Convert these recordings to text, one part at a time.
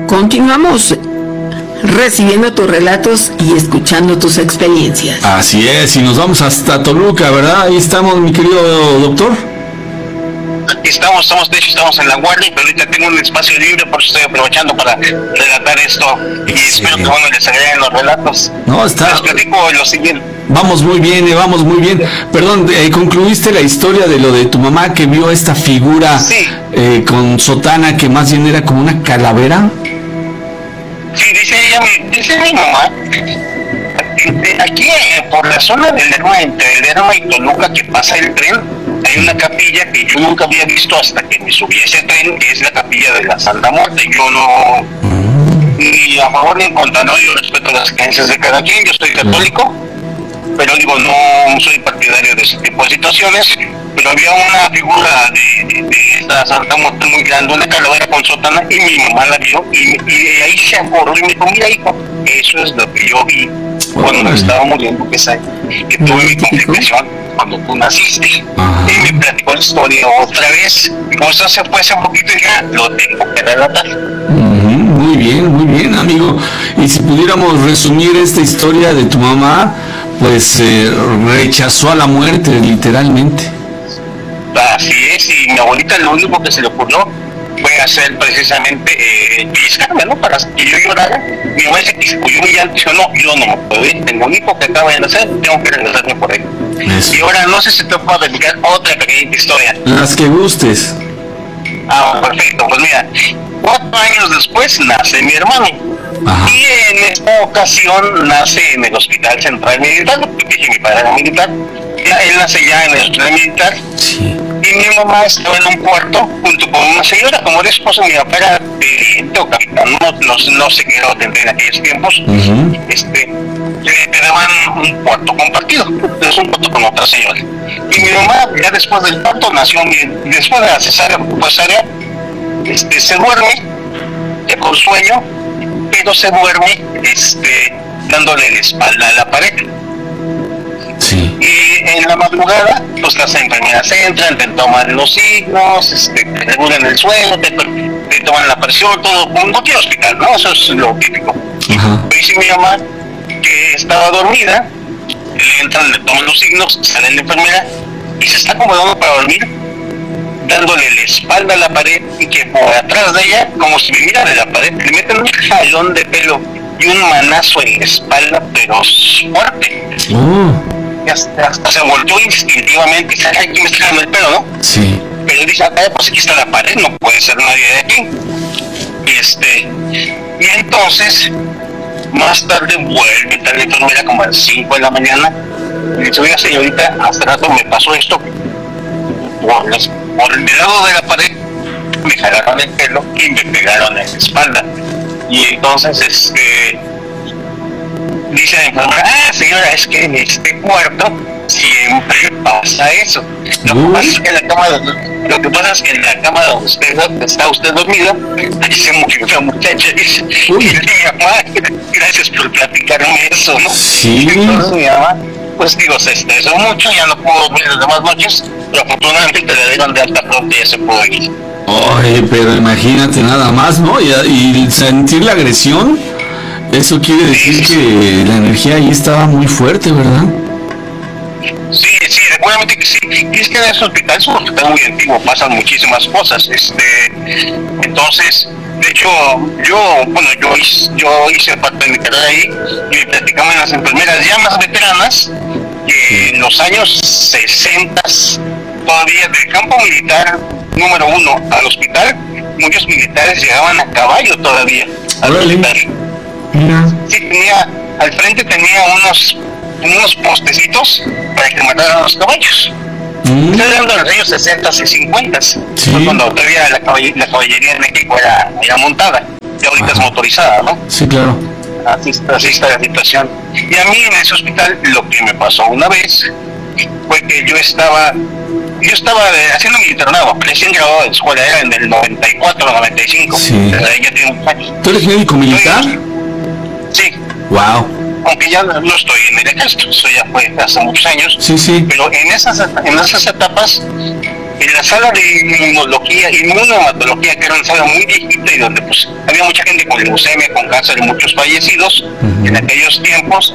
Continuamos recibiendo tus relatos y escuchando tus experiencias. Así es, y nos vamos hasta Toluca, ¿verdad? Ahí estamos, mi querido doctor. Aquí estamos, de hecho estamos en La Guardia, pero ahorita tengo un espacio libre, por eso estoy aprovechando para relatar esto, y espero que les agreguen los relatos. No, está... Les platico lo siguiente. Vamos muy bien. Perdón, concluiste la historia de lo de tu mamá que vio esta figura con sotana que más bien era como una calavera. Sí, dice mi mamá, aquí por la zona del Lerma, entre el Lerma y Toluca, que pasa el tren, hay una capilla que yo nunca había visto hasta que me subí a ese tren, que es la capilla de la Santa Muerte. Yo no, ni a favor ni en contra, no, yo respeto las creencias de cada quien, yo soy católico, pero digo, no soy partidario de ese tipo de situaciones. Pero había una figura de esta Santa Muerte muy grande, una calavera con sotana, y mi mamá la vio, y de ahí se acordó y me dijo, mira hijo, eso es lo que yo vi cuando me estaba muriendo, que tuve mi complicación cuando tú naciste. Y me platicó la historia otra vez, y como eso se fue hace un poquito, ya lo tengo que relatar. Muy bien, amigo. Y si pudiéramos resumir esta historia de tu mamá, pues rechazó a la muerte, literalmente. Así es, y mi abuelita lo único que se le ocurrió fue hacer precisamente pellizcarme, ¿no? Para que yo llorara. Mi mamá dice que se cuyó mi llanto, dijo, no, yo no me puedo ir, tengo un hijo que acaba de nacer, tengo que regresarme por ahí. Eso. Y ahora no sé si te puedo dedicar otra pequeña historia. Las que gustes. Perfecto, pues mira, 4 años después nace mi hermano. Ajá. Y en esta ocasión nace en el Hospital Central Militar, porque mi padre era militar. Él nace ya en el Hospital Militar. Sí. Y mi mamá estaba en un cuarto junto con una señora, como era esposa de mi papá, era teniente o capitán, no sé qué era en aquellos tiempos. Le daban un cuarto compartido, es un cuarto con otra señora. Y mi mamá, ya después del parto, nació, después de la cesárea, se duerme, con sueño, pero se duerme dándole la espalda a la pared. Sí. Y en la madrugada, pues las enfermeras entran, te toman los signos, te regulan el suelo, te toman la presión, todo, como en cualquier hospital, ¿no? Eso es lo típico. Dice mi mamá que estaba dormida, le entran, le toman los signos, sale la enfermera y se está acomodando para dormir, dándole la espalda a la pared, y que por atrás de ella, como si viniera de la pared, le meten un jalón de pelo y un manazo en la espalda, pero fuerte. Hasta se volteó instintivamente y dice, aquí me está jalando el pelo, ¿no? Sí. Pero dice, pues aquí está la pared, no puede ser nadie de aquí. Y entonces, más tarde vuelve a la enfermera como a las 5 de la mañana y dice, oiga señorita, hace rato me pasó esto, por el lado de la pared me jalaron el pelo y me pegaron en la espalda. Y entonces dice la enfermera, señora, es que en este cuarto siempre pasa eso. Lo que pasa es que en la cama donde está usted dormida, ahí se murió una muchacha, dice. Y mi mamá, gracias por platicarme eso, ¿no? Sí. Entonces mi mamá, pues digo, se estresó mucho, ya no pudo dormir las demás noches, pero afortunadamente le dieron de alta pronto y ya se pudo ir. Oye, pero imagínate nada más, ¿no? Y sentir la agresión, eso quiere decir que la energía ahí estaba muy fuerte, ¿verdad? Sí, seguramente que sí. Y es que en ese hospital es un hospital muy antiguo, pasan muchísimas cosas. Entonces, de hecho, yo hice parte de mi carrera ahí y platicamos en las enfermeras ya más veteranas que en los años 60 todavía del campo militar número 1 al hospital, muchos militares llegaban a caballo todavía al hospital. Sí, al frente tenía unos postecitos para que mataran a los caballos. Estoy hablando de los años 60 y 50, cuando todavía la caballería en México era montada, y ahorita es motorizada, ¿no? Sí, claro. Así está la situación. Y a mí en ese hospital lo que me pasó una vez fue que yo estaba haciendo mi internado, recién graduado de escuela, era en el 94, 95. Sí. Ya tiene un año. ¿Tú eres médico militar? Sí. Wow. Aunque ya no estoy en el ejército, eso ya fue hace muchos años. Sí. Pero en esas etapas en la sala de inmunohematología, que era una sala muy viejita y donde pues había mucha gente con leucemia, con cáncer y muchos fallecidos en aquellos tiempos.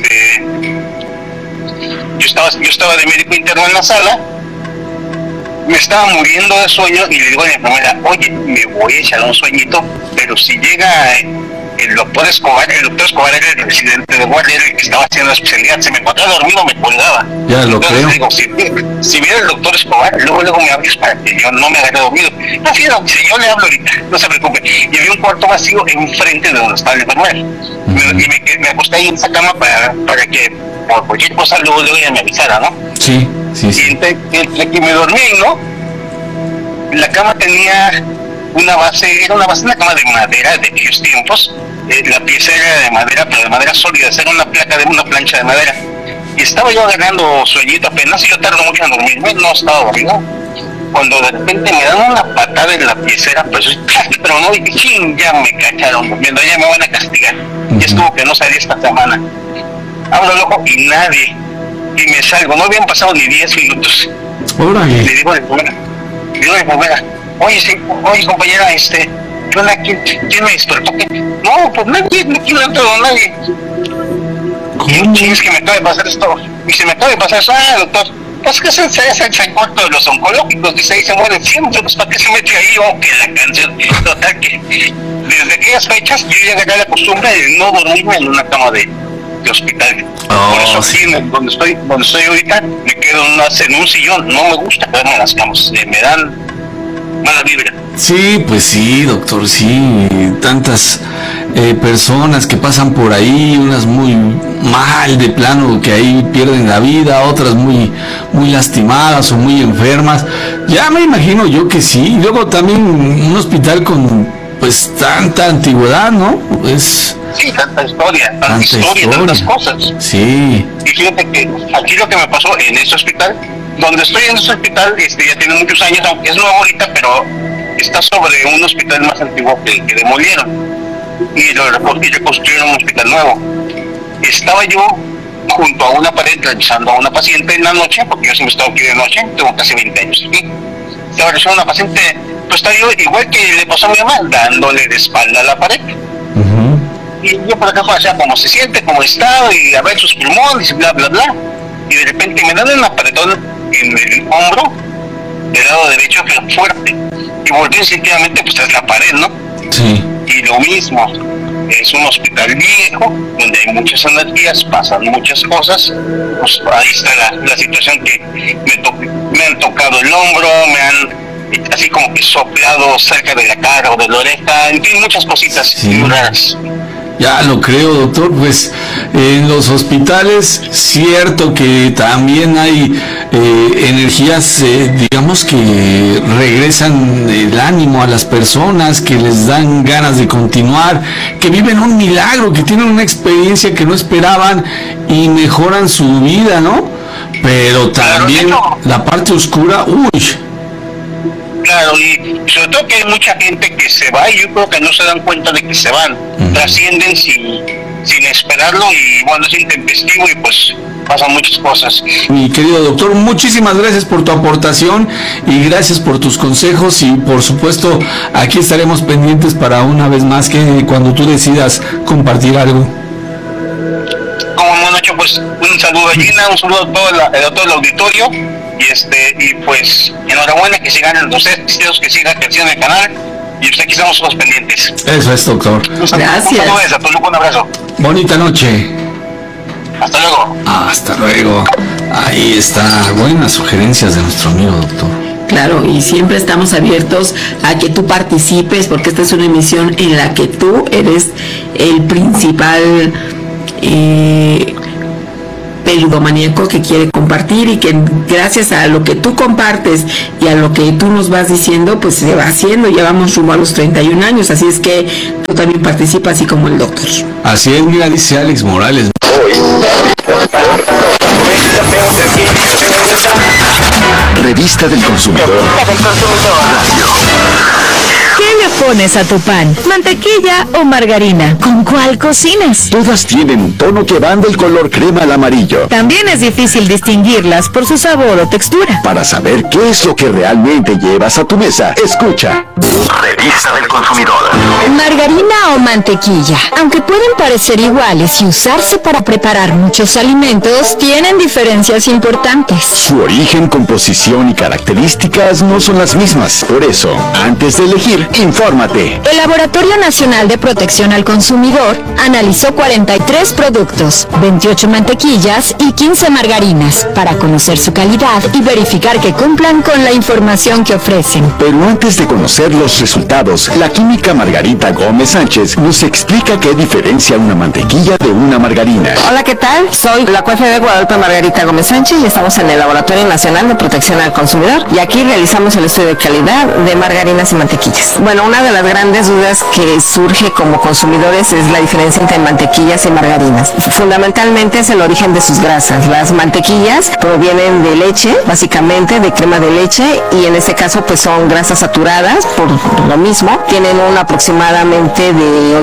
Yo estaba de médico interno en la sala, me estaba muriendo de sueño y le digo a mi enfermera, oye, me voy a echar un sueñito, pero si llega el doctor Escobar era el presidente de guardia, era el que estaba haciendo la especialidad, se me encontraba dormido, me colgaba. Ya lo creo. Digo, si viene el doctor Escobar, luego me hables para que yo no me agarre dormido. No, si yo le hablo ahorita, no se preocupe. Y había un cuarto vacío enfrente de donde estaba el enfermero. Y me acosté ahí en esa cama para que por cualquier cosa luego ella me avisara, ¿no? Sí. Y entre que me dormí, ¿no? La cama tenía una cama de madera de aquellos tiempos. La pieza era de madera, pero de madera sólida, era una plancha de madera. Y estaba yo agarrando sueñito apenas, y yo tardo mucho en dormirme, no estaba dormido. Cuando de repente me dan una patada en la piecera, pues pero no, y ching, ya me cacharon durmiendo, ya me van a castigar. Y es como que no salí esta semana. Abro el ojo y nadie. Y me salgo, no habían pasado ni 10 minutos. Órale. Le digo a la enfermera, oye compañera, ¿quién me despertó? No, pues nadie, aquí no ha entrado nadie. Y es que me acaba de pasar esto. Y se me acaba de pasar eso, doctor, pues que es el cuarto de los oncológicos, dice, ahí se mueren siempre, pues ¿para qué se mete ahí? Que la canción, total, que desde aquellas fechas yo ya agarré la costumbre de no dormirme en una cama de hospital. Por eso aquí donde estoy ahorita me quedo en un sillón. No me gusta quedarme en las camas, me dan mala vibra. Sí, pues sí, doctor, sí, tantas personas que pasan por ahí, unas muy mal de plano que ahí pierden la vida, otras muy lastimadas o muy enfermas. Ya me imagino yo que sí. Luego también un hospital con pues tanta antigüedad, ¿no? Sí, tanta historia, tantas cosas. Sí. Y fíjate que aquí lo que me pasó en ese hospital, donde estoy en ese hospital, ya tiene muchos años, aunque es nuevo ahorita, pero está sobre un hospital más antiguo que demolieron y reconstruyeron un hospital nuevo. Estaba yo junto a una pared revisando a una paciente en la noche, porque yo siempre he estado aquí de noche, tengo casi 20 años aquí. Estaba revisando a una paciente, pues estaba yo igual que le pasó a mi mamá, dándole de espalda a la pared. Y yo por acá pasaba cómo se siente, cómo está, y a ver sus pulmones, y bla, bla, bla. Y de repente me dan un apretón en el hombro, del lado derecho, pero fuerte. Y volví instintivamente, pues tras la pared, ¿no? Sí. Y lo mismo, es un hospital viejo, donde hay muchas energías, pasan muchas cosas. Pues ahí está la situación que me han tocado el hombro, me han así como que soplado cerca de la cara o de la oreja, en fin, muchas cositas muy raras. Ya lo creo, doctor. Pues en los hospitales, cierto que también hay energías, digamos, que regresan el ánimo a las personas, que les dan ganas de continuar, que viven un milagro, que tienen una experiencia que no esperaban y mejoran su vida, ¿no? Pero también la parte oscura, Claro, y sobre todo que hay mucha gente que se va y yo creo que no se dan cuenta de que se van, trascienden sin esperarlo y bueno, es intempestivo y pues pasan muchas cosas. Mi querido doctor, muchísimas gracias por tu aportación y gracias por tus consejos y por supuesto aquí estaremos pendientes para una vez más que cuando tú decidas compartir algo. Como no, Nacho, pues un saludo a Gina, un saludo a todo el auditorio y pues enhorabuena que sigan los éxitos, que siga creciendo el canal y pues aquí estamos todos pendientes. Eso es, doctor. Gracias. Un saludo a Toluca, un abrazo. Bonita noche. Hasta luego. Hasta luego. Ahí está, buenas sugerencias de nuestro amigo doctor. Claro, y siempre estamos abiertos a que tú participes porque esta es una emisión en la que tú eres el principal peludomaníaco que quiere compartir y que gracias a lo que tú compartes y a lo que tú nos vas diciendo, pues se va haciendo. Ya vamos rumbo a los 31 años, así es que tú también participas así como el doctor. Así es, mira, dice Alex Morales. Revista del Consumidor. Radio. ¿Qué le pones a tu pan? ¿Mantequilla o margarina? ¿Con cuál cocinas? Todas tienen un tono que van del color crema al amarillo. También es difícil distinguirlas por su sabor o textura. Para saber qué es lo que realmente llevas a tu mesa, escucha. Revista del consumidor. Margarina o mantequilla, aunque pueden parecer iguales y usarse para preparar muchos alimentos, tienen diferencias importantes. Su origen, composición y características no son las mismas. Por eso, antes de elegir, infórmate. El Laboratorio Nacional de Protección al Consumidor analizó 43 productos, 28 mantequillas y 15 margarinas para conocer su calidad y verificar que cumplan con la información que ofrecen. Pero antes de conocer los resultados, la química Margarita Gómez Sánchez nos explica qué diferencia una mantequilla de una margarina. Hola, ¿qué tal? Soy la jueza de Guadalupe Margarita Gómez Sánchez y estamos en el Laboratorio Nacional de Protección al Consumidor y aquí realizamos el estudio de calidad de margarinas y mantequillas. Bueno, una de las grandes dudas que surge como consumidores es la diferencia entre mantequillas y margarinas. Fundamentalmente es el origen de sus grasas. Las mantequillas provienen de leche, básicamente de crema de leche, y en este caso pues son grasas saturadas por lo mismo. Tienen un aproximadamente de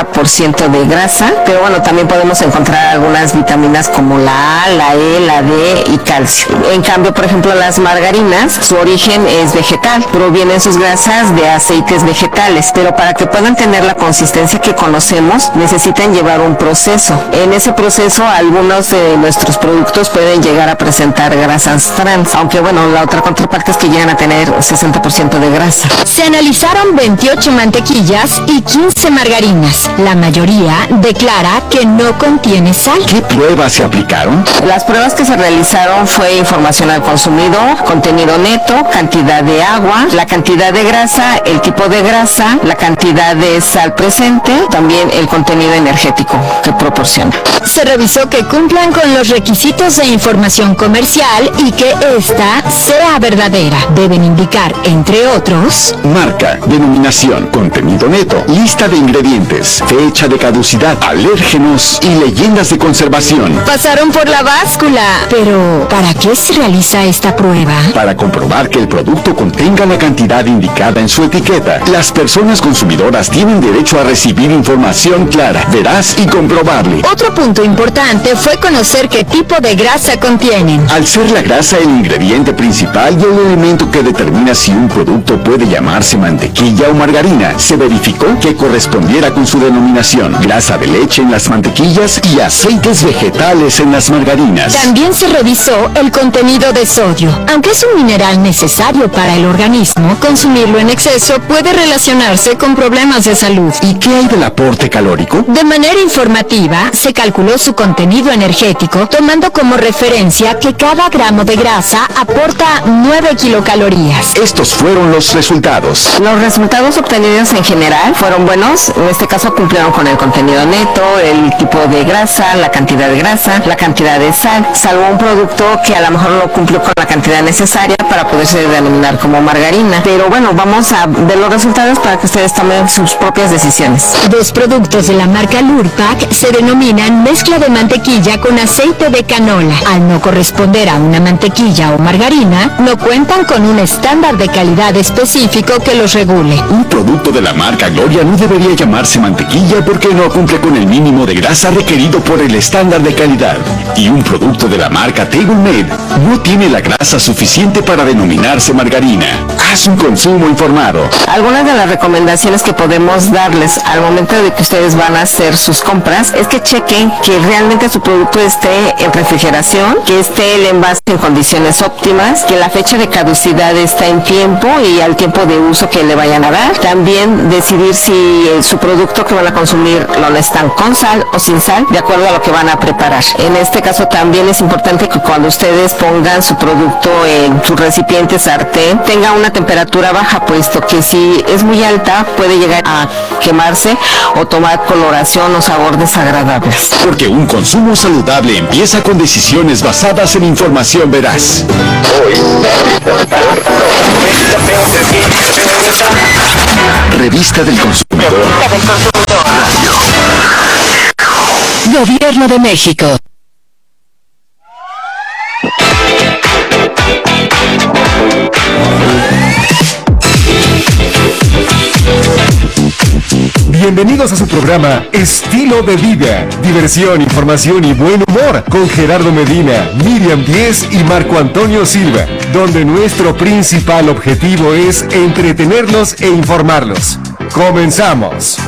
80% de grasa, pero bueno, también podemos encontrar algunas vitaminas como la A, la E, la D y calcio. En cambio, por ejemplo, las margarinas, su origen es vegetal, provienen sus grasas de aceites vegetales, pero para que puedan tener la consistencia que conocemos, necesitan llevar un proceso. En ese proceso, algunos de nuestros productos pueden llegar a presentar grasas trans, aunque bueno, la otra contraparte es que llegan a tener 60% de grasa. Se analizaron 28 mantequillas y 15 margarinas. La mayoría declara que no contiene sal. ¿Qué pruebas se aplicaron? Las pruebas que se realizaron fue información al consumidor, contenido neto, cantidad de agua, la cantidad de grasa, el tipo de grasa, la cantidad de sal presente, también el contenido energético que proporciona. Se revisó que cumplan con los requisitos de información comercial y que ésta sea verdadera. Deben indicar, entre otros, marca, denominación, contenido neto, lista de ingredientes, fecha de caducidad, alérgenos y leyendas de conservación. Pasaron por la báscula. Pero, ¿para qué se realiza esta prueba? Para comprobar que el producto contenga la cantidad indicada en su etiqueta. Las personas consumidoras tienen derecho a recibir información clara, veraz y comprobable. Otro punto importante fue conocer qué tipo de grasa contienen. Al ser la grasa el ingrediente principal y el elemento que determina si un producto puede llamarse mantequilla o margarina, se verificó que correspondiera con su denominación: grasa de leche en las mantequillas y aceites vegetales en las margarinas. También se revisó el contenido de sodio. Aunque es un mineral necesario para el organismo, consumirlo en exceso puede relacionarse con problemas de salud. ¿Y qué hay del aporte calórico? De manera informativa, se calculó su contenido energético tomando como referencia que cada gramo de grasa aporta 9 kilocalorías. Estos fueron los resultados. Los resultados obtenidos en general fueron buenos. En este caso cumplieron con el contenido neto, el tipo de grasa, la cantidad de grasa, la cantidad de sal, salvo un producto que a lo mejor no cumplió con la cantidad necesaria para poderse denominar como margarina. Pero bueno, vamos a ver los resultados para que ustedes tomen sus propias decisiones. Dos productos de la marca Lurpak se denominan mezcla de mantequilla con aceite de canola. Al no corresponder a una mantequilla o margarina, no cuentan con un estándar de calidad específico que los regule. Un producto de la marca Gloria no debería llamarse mantequilla porque no cumple con el mínimo de grasa requerido por el estándar de calidad. Y un producto de la marca Table Made no tiene la grasa suficiente para denominarse margarina. Haz un consumo informado. Algunas de las recomendaciones que podemos darles al momento de que ustedes van a hacer sus compras es que chequen que realmente su producto esté en refrigeración, que esté el envase en condiciones óptimas, que la fecha de caducidad está en tiempo y al tiempo de uso que le vayan a dar. También decidir si su producto que van a consumir lo necesitan con sal o sin sal, de acuerdo a lo que van a preparar. En este caso también es importante que cuando ustedes pongan su producto en su recipiente sartén, tenga una temperatura baja, puesto que si es muy alta puede llegar a quemarse o tomar coloración o sabor desagradables. Porque un consumo saludable empieza con decisiones basadas en información veraz. Revista del Consumidor. Radio. Gobierno de México. Bienvenidos a su programa Estilo de Vida. Diversión, información y buen humor con Gerardo Medina, Miriam Díez y Marco Antonio Silva, donde nuestro principal objetivo es entretenerlos e informarlos. ¡Comenzamos!